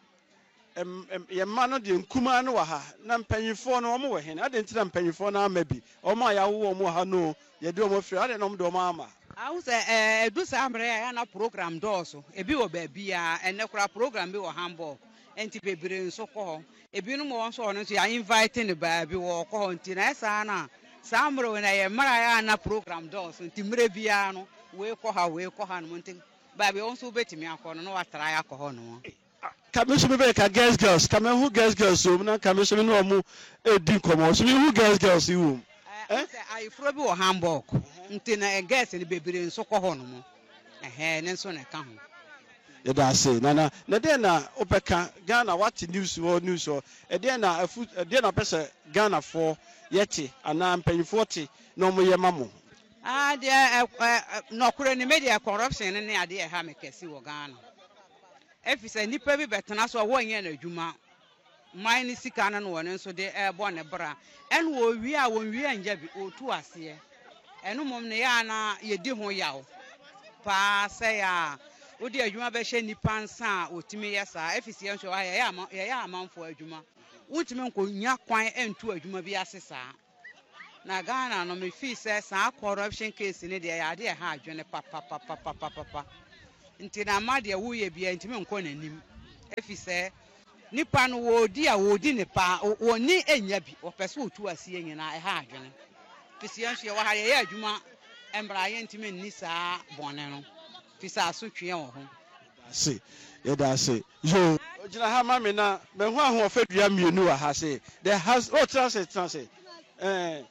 em ye ma no de nkuma no wa ha na mpanyifo no omo we hen ade ntira mpanyifo na ama bi omo aya wo omo ha no ye de omo firi ade no de omo ama awu se eh edu sa amre ya na program doso ebi wo ba bia ene kura program bi wo Hamburg enti bebre nso ko ho ebi no mo nso no so ya invite ne ba bi wo ko ho enti na esa na samro na ye mara ya na program doso enti mre bia no we ko ha we ko ha no enti ba bi onso betimi akọ no wa try akọ ho no kamiso be ka girls girls kamen who girls girls so na kamiso no omo edi komo so who girls girls you eh I fro bi wo Hamburg nti na girls ne bebre nso ko ho no mo eh ne nso na ka ho ye da say nana na de na opeka Ghana what news or news or e de na afu de na pese Ghana for yeti ana mpanyifo ti no mo ye mamo ah de no kure ni media corruption ne ade e ha me kesi wo Ghana efise nipa bi betena so wo nya na adwuma man ni sika na no won nso de ebo ne bra en wo wi a won wi anja bi otu ase enu mom ne ya na ye di ho yawo pa se ya odi adwuma be hye nipa nsa otimi yesa efisi enso ya ya ya ya amanfo adwuma utimi nko nya kwan entu adwuma bi asesa na Ghana no me fi se sa corruption case ne de ya de ha adwene papa papa papa papa nti na ma de wo ye bia ntimi nko nanim efise nipa no wo di a wo di nipa woni enya bi opese otu asie nyina e ha adwene fisi enso ye wa ha ye adwuma embra ye ntimi nni saa bone no fisa asotwe wo ho se ye da se yo ogina ha ma me na me ho aho ofadua mienu wa ha se the has o transit transit eh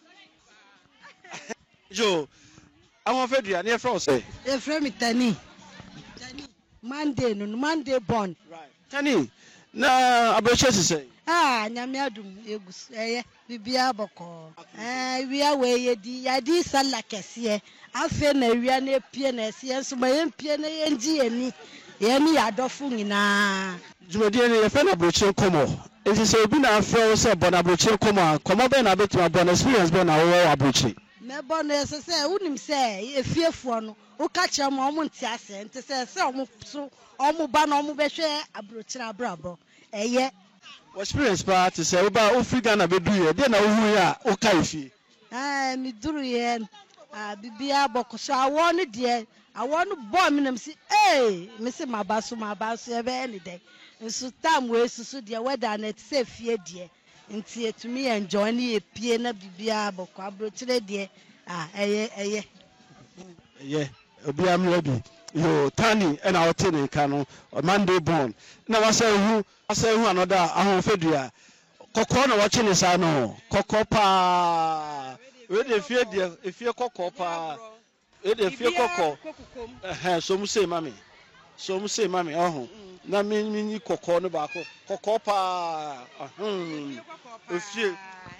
yo aho ofadua na e fra o se e fra mi tani tani Monday no Monday born right tani na abeche se ah nyame adum egus eye bibia boko eh wia we ye di ya di sala kese afa na wia na epie na ese enso ma ye mpie na ye nji ani ye ni adofo nyina jumadi ni ye fa na broche komo enti se obi na afro se bona broche komo komo be na betima bona experience be na wo abroche me bona se se unim se efiefo no o ka kire mo omo nti ase enti se se omo so omo ba na omo be hwe abroche abrabo eye experience pa to say oba Africa na be do ye de na ohu ya o ka ifi ah mi duru ye ah bibia bokoso awo ne de awo no bo me nam si eh me se mabaso mabaso e be ne de nso tam we susu de weather na te se fie de nti etumi enjoy ne ye pie na bibia boko abrochire de ah eye eye eye obi amre bi yo tani e na ote ne ka no Monday born na wasa hu wasa hu another ahon fedua kokko na wache ne sa no kokko pa we de fie de efie kokko pa we de fie kokko eh so mu say mami so mu say mami ohun na mi ni kokko no ba ko kokko pa hmm efie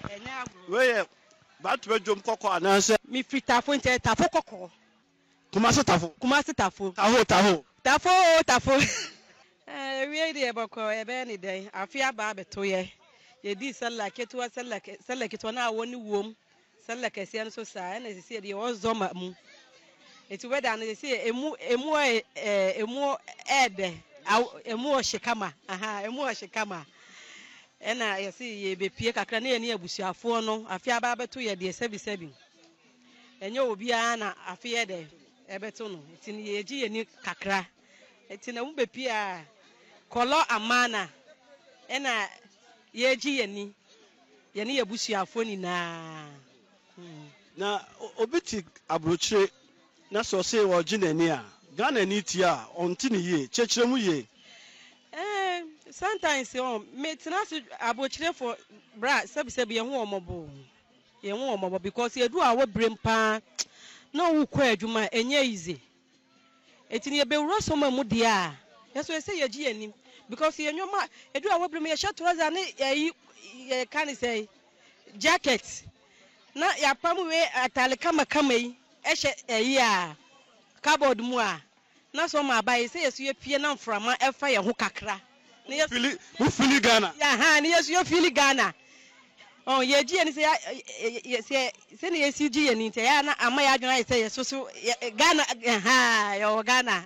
we ba to adwom kokko ananse mi fitafo nte tafo kokko Kumasi tafo. Kumasi tafo. Taho taho. Tafo tafo. Eh we dey boko e be ni dey. Afia ba beto ye. Ye di salla ketua salla salla ketua na woni wom. Salla kese an so sa na sisi dey o zoma mu. Eti weda na sisi emu emu eh emu ede. Emu o shikama. Aha emu o shikama. Ena ye si ye be pie kakra na ye ni abusuafo no. Afia ba beto ye dey sebi sebi. Enye obi a na afia dey. Ebeto no etini yeji yeni kakra etina wo bepia kolo amana ena yeji yeni yeni yebusuafo ni na na obiti abrochire na so se wo ginani a Ghana ni ti a onti ni ye chechire mu ye eh sometimes on me tina so abrochire for bra sabi sabi ye ho omobo ye ho omobo because ye do awo brem pa no wo kwa adwuma enye easy etini ye bewura so ma mu dia yeso ye say ye gi anim because ye nyoma edu awobrim ye sha trouser ne yi ye kan say jacket na ya pam we atale kama kama yi ehye eyi a cupboard mu a na so ma ba ye say yeso ye pie na mframa efa ye ho kakra ne ye fili wo fili Ghana ya ha ne yeso ye fili Ghana. Oh, ye ji ani say say say ne yesi ji ani say ya na ama ya adwuna say yeso so Ghana ha yo Ghana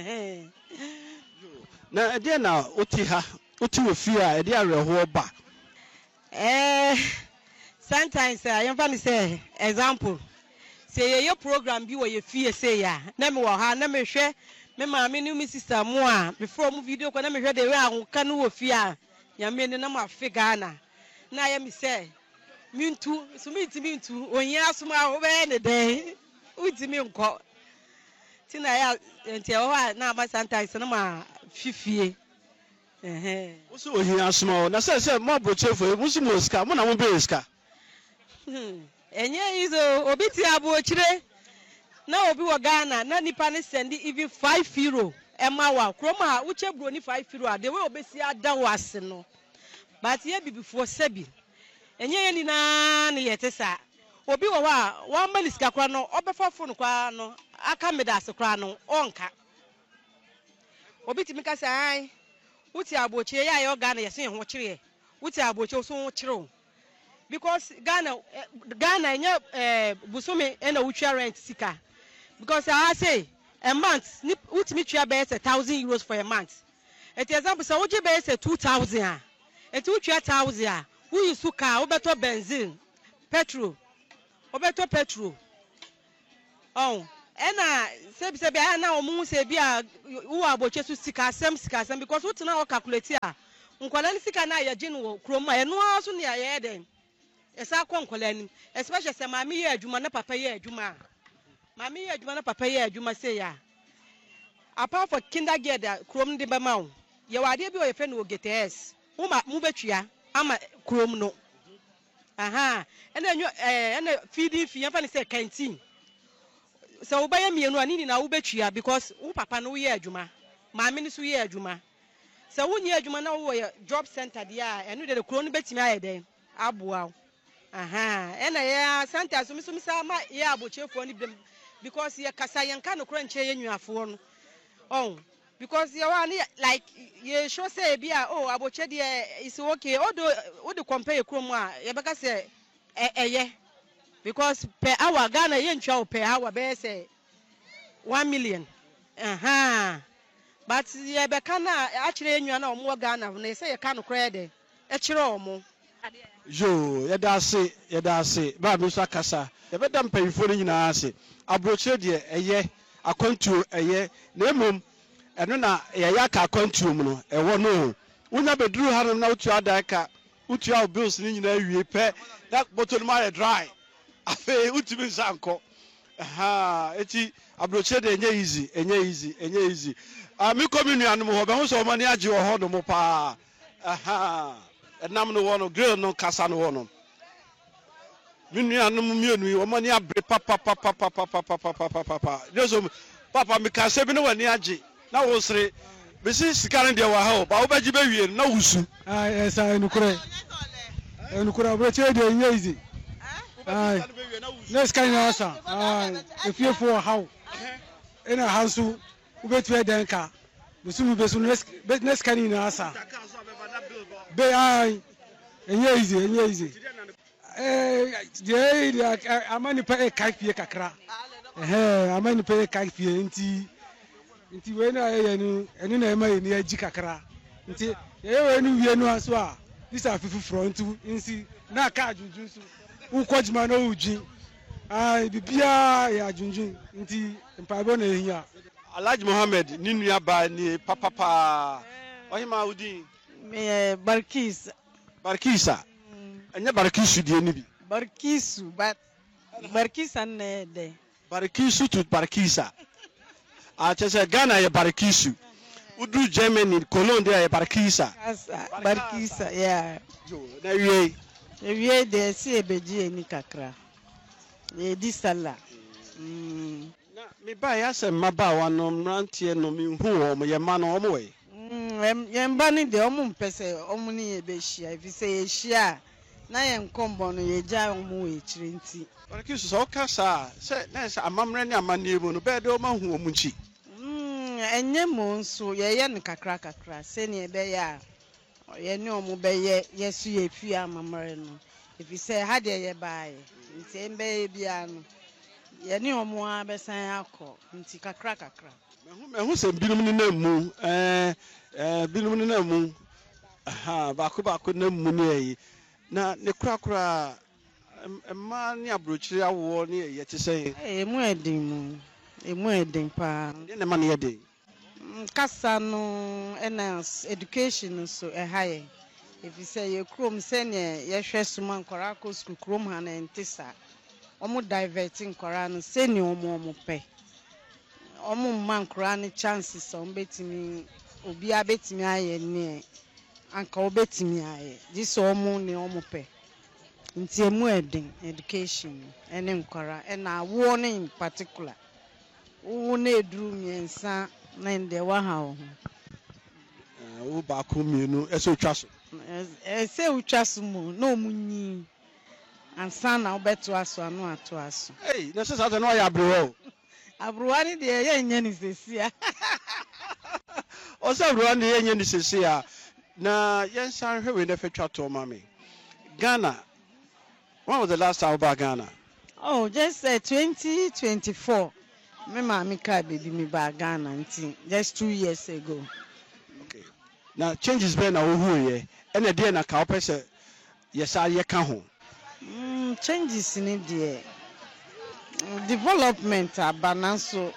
na ede na oti ha oti wo fi a ede areho ba eh sometimes I am funny say example say ye program bi wo ye fi say ya na me wo ha na me hwe me ma me ni mi sister mu a before mu video ko na me hwe de we ahonka no wo fi a ya me ni na ma fi Ghana na ya mi say mintu so mintu mintu onya asuma wo be ne den utimi nko ti na ya enti o ha na ba sometimes na ma fifie eh wo so ohia asuma na say say mo brochefo mo so mo ska mo na mo be ska hmm enye izo obi ti abochire na obi wo Ghana na nipa ne send even five euro e ma wa kroma uche bro ni five euro a de we obesi ada wase no but ye bibifo sabi enye ye ni na ne yete sa obi wo wa wa malisika kra no obefa fo kwa no aka medas kra no onka obi ti mika say ai uti abochie ya yo Ghana ye se ho kire wuti aboche so chiro because Ghana Ghana nya eh busumi ena wutwa rent sika because I say a month wuti mi twa be one thousand euros for a month. Et example say wuji be say two thousand a et wutwa one thousand a wu yusu car obeto benzene petrol obeto petrol oh ena sebi sebi na omu se bia wo aboche su sika sem sika sem because wuti na o calculate a nkwala ni sika na ya gin wo krom ma eno aso ne ya den esa kwa nkwala ni especially se mami ye adwuma na papa ye adwuma mami ye adwuma na papa ye adwuma say ya apart for kindergarten krom de ba ma wo ye wade bi o ye fe no G T S wo ma mu betwia ama krom no aha ena enyo eh ena feeding fee fa ni say canteen so wo ba ye mienu ani ni na wo betwia because wo papa no ye adwuma mami ni so ye adwuma so wo nye adwuma na wo ye job center dia enu de krom no betimi aye den aboa aha ena ye center so mi so mi sa ma ye abochefo ni because ye kasa ye nka no kro nche ye nnuafo no oh because you want like you show say bia oh aboche de is okay odo odo compare krom a ye beka say eye because per hour Ghana ye ntwa per hour be say one million aha but ye beka na akire enwa na omo Ghana na say ye ka no kra de e kire omo yo ye da se ye da se ba bi so akasa ye be da mpanyifo ni nyina ase abroche de eye akwantu eye na emom eno na ye ya ka akwantu mu no e wo no unya beduru hanom na utu adaka utu a bills ni nyina awie pe that bottle ma dry afa utu bi sanko aha eti abroche de enye easy enye easy enye easy ah mi kominu anom ho be ho so mani age wo ho do mo pa aha enam no wo no grill no kasa no wo no minu anom mienu wo mani abre papa papa papa papa papa papa jesu papa mi ka se bi no wani age na wo sere bisi sikare de wa ha ba wo baji be wie na wusu ah yes I nukure nukure abroche de enye easy ah let's kind of answer ah if you for how in a house we bet we den ka musu be so next kind of answer be ai enye easy enye easy eh je amani pa e kai fie kakra eh amani pa e kai fie nti nti we na ye nu enu na ema ye ni agi kakra nti ye we nu wie nu aso a this are fifu front nsi na ka ajunjun so ukojima na uji ah bibia ya ajunjun nti mpabo na ehia Alhaji Mohammed ni nua ba ni papa pa ohima udin me Barkis Barkisa anya Barkisu die ni bi Barkisu but Barkisa na de Barkisu to Barkisa a chese Ghana ye Barkisu udu Germany Cologne de ye Barkisa Barkisa yeah na wie wie de si ebeji eni kakra e di sala mm na me ba ya se maba wa no mrantie no me hu wo mo ye ma no omo we mm ye mba ni de omo mpese omo ni ye be hia if say ye hia na ye nkombo no ye ja omo we chire nti Barkisu so kasa se na se amamre ni amanie mu no be de omo hu omo nchi mm enye mo nso ye ye ne kakra kakra se ne be ya ye ne omo be ye yesu ye fi amamre no if say ha de ye bae nti mbe bia no ye ne omo a be san akọ nti kakra kakra mehu mehu se binum ni na mu eh eh binum ni na mu aha ba ko ba ko na mu ni yi na ne kura kura emma ni abrochiri awo ni ye ti sei eh mu edin mu emu edin pa ne ma ni edin kasa no enhance education so e high if you say you krom sene ye hwe suma nkora ko school krom ha na ntisa omo diverting nkora no sene omo omo pe omo man nkora ni chances on betimi obi abetimi aye ni anka obetimi aye this omo ni omo pe nti emu edin education ene nkora ena wo ni in particular wo na eduru miensa na nde wa ha ho eh wo ba ko mienu e so twa so eh se utwa so mu na omunyi ansa na obeto aso anu ato aso eh na se sa no ya abro abro ani de ye nya ni sesia o se abro ani ye nya ni sesia na yensan hwe we na fetwa to mami. Ghana. When was the last time about Ghana? Oh, just uh, twenty twenty-four. Me mami ka baby me ba Ghana nti just two years ago. Okay. Now changes be na wo hu ye. Ena de na ka opese yesa ye ka ho. Mm, changes in the development abana so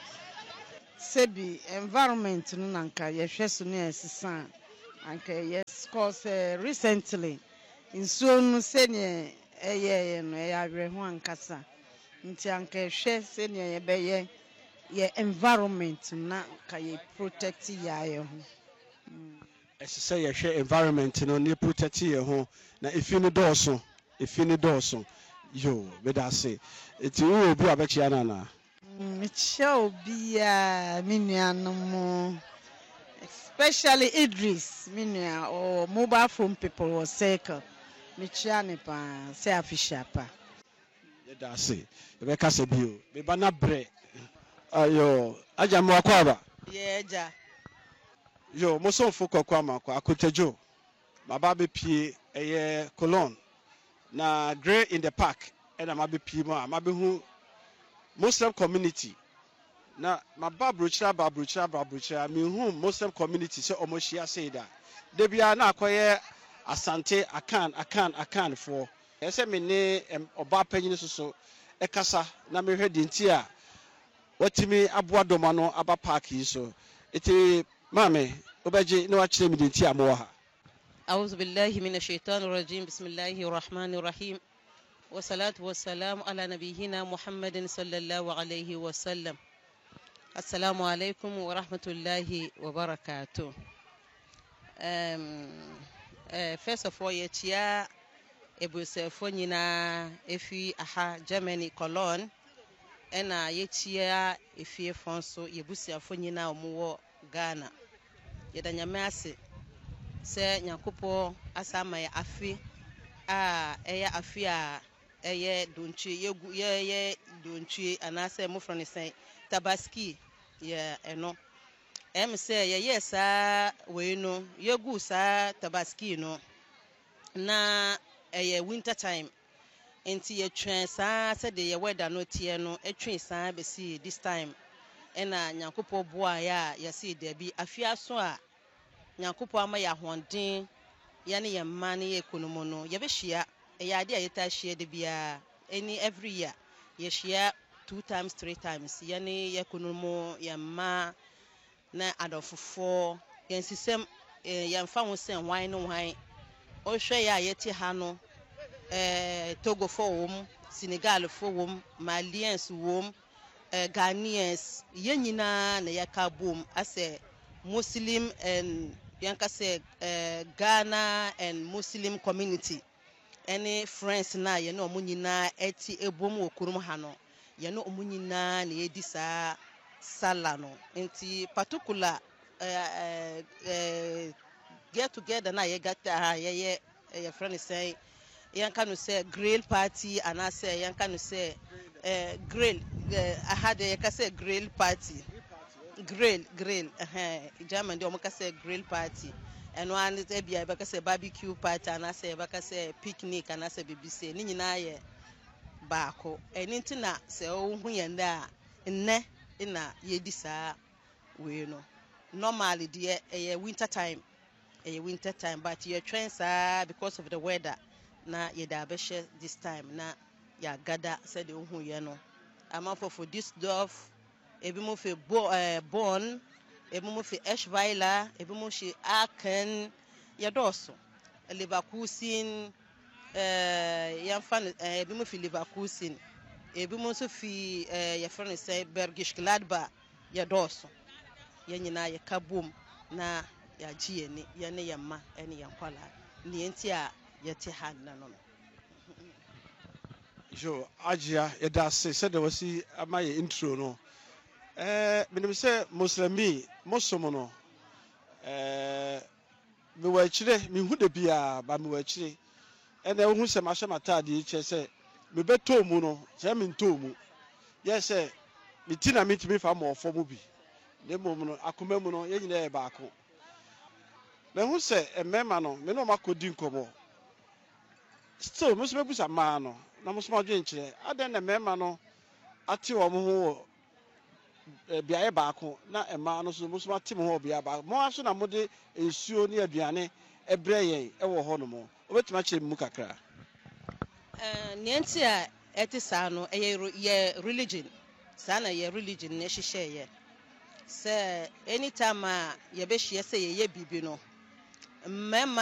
sebi environment no nanka ye hwe so ne esisa anka yes cause uh, recently in so no se ne eye no e ahwe ho ankasa nti anka hwe se ne ye be ye ye environment na ka ye protect ya ye ho esisa ye hwe environment no ne protect ye ho na ifi no dooso ifi no dooso yo be da say eti wo obi abechi ana na Michia obi a minuanom especially Idris minua or mobile phone people or circle Michia ne pa say official pa ye da say e be ka se bio be ba na bre ayo aja mo akwa ba ye ja yo mo so fo kokwa ma akwa akotajo ma ba be pie eye colon na grey in the park and ma be pie ma ma be hu Muslim community na ma babruchira babruchira babruchira me hu Muslim community say omoshia say that de bia na akoye asante akan akan akan for ese me ne oba panyin so so e kasa na me hwedi nti a watimi aboa doma no aba park yi so eti mame obaje na wa kire me nti a mo ha أعوذ بالله من الشيطان الرجيم بسم الله الرحمن الرحيم والصلاة والسلام على نبينا محمد صلى الله عليه وسلم السلام عليكم ورحمة الله وبركاته. Um, uh, first of all, yetia ebusefo nyina efi aha Germany Cologne ena yetia efi fonso yebusiafo nyina omuwo Ghana yedanyame ase se nyakopo asama ya afi a eya afi a eye donchi yegu ye donchi anase mufrone sen tabaski ye eno em se ye yesa we no yegu sa tabaski no na eye winter time enti ye twen sa se de ye weather no tie no etwen sa be si this time ena nyakopo boa ya ye si de bi afi aso a nyakopo ama ya honden ya ne ye man ye ekonomo no ye be hia ya ade ayeta hia de bia any every year ye hia two times three times ya ne ye ekonomo ya ma na adofofo ye nsisem ye mfa ho sen wan no wan o hwe ya yeti ha no eh Togo fo wom Senegal fo wom Malians wom eh Ghanaians ye nyina na yaka bom ase Muslim and yanka say uh, Ghana and Muslim community any friends na ye no omu nyina eti ebom okurum ha no ye no omu nyina na edi sa sala no enti particular uh, uh, uh, get together na ye gata ha ye ye ye friend say yanka no say grill party and I say yanka no say uh, grill uh, I had a say grill party grill grill eh German de omaka say grill party and one is e bia baka say barbecue party and I say baka say picnic and I say bibi say ni nyina ye baako eni ntina say ohun ye nda nne ina ye di saa we no normally de e winter time e winter time but ye train saa because of the weather na ye da beshe this time na ya gada say de ohun ye no amafo for this dove ebi mo fe bo eh bon ebi mo fe Eschweiler ebi mo she Aachen ya doso Leverkusen eh ya fan ebi mo fe Leverkusen ebi mo so fi eh ya friend say Bergisch Gladbach ya doso ya nyina ya kabom na ya gieni ya ne ya ma ene ya kwala ni enti a ya te han na no jo ajia ya da say said there was amaye intro no eh menim say muslimi mosomo no eh me wa chire me hu de bia ba me wa chire ene hu se ma hye matade che say me beto mu no se me nto mu yes say me tina me timi fa mo fo mu bi ne mom no akoma mu no ye nyina e ba ako me hu se emema no me no makodi nkomo still mo so mebusa ma no na mo so ma dwen kire adan na mema no ati wo mo ho biaye baako na ema no so mo so ati mo ho bia ba mo aso na mo de ensuo ne aduane ebre yen e wo ho no mo obetima kire mu kakra eh nienti a etisa no ye religion sana ye religion ne hihye ye se anytime a ye be hye se ye ye bibi no mema